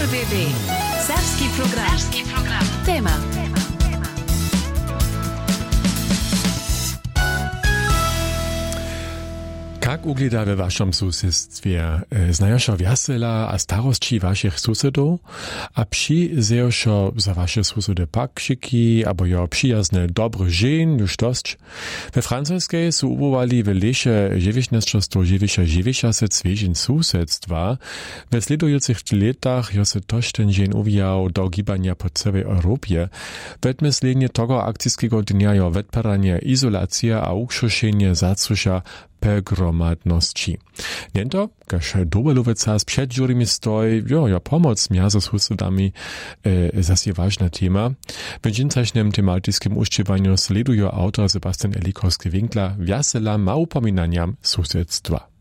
RBB. Serbski program. Tema. Jak ugleda we waszym susedztwie? Znajoszo wiasela a starości waszych susedów? A przyjrzejoszo za wasze susedy pakrzyki, abo jo przyjazne dobre żeń już dość? We francuskiej su ubowali w lesie 1990 swieżin susedstwa. We sledujących latach jo se toż ten żeń uwijał do gibania po całej Europie. Wet myślenie tego akcyjskiego dnia jo wetparanie izolacja a ukrzyszenie zacusia gromadności. Niento, kaž Dobeloveca z předžurými stoj, jo, pomoc miazo s husudami zas je ważna tema. W dżincaśnym tematickim uszczywaniu sleduje autor Sebastian Elikorski-Winkler wiasela ma upominaniam susedstwa.